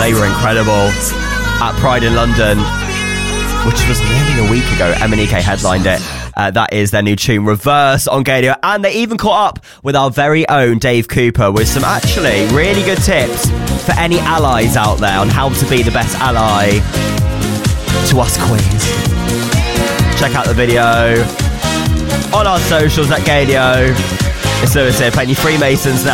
they were incredible at Pride in London, which was nearly a week ago. MNEK headlined it. That is their new tune, Reverse, on Gaydio. And they even caught up with our very own Dave Cooper with some actually really good tips for any allies out there on how to be the best ally to us queens. Check out the video on our socials at Gaydio. It's Lewis here playing you Freemasons now.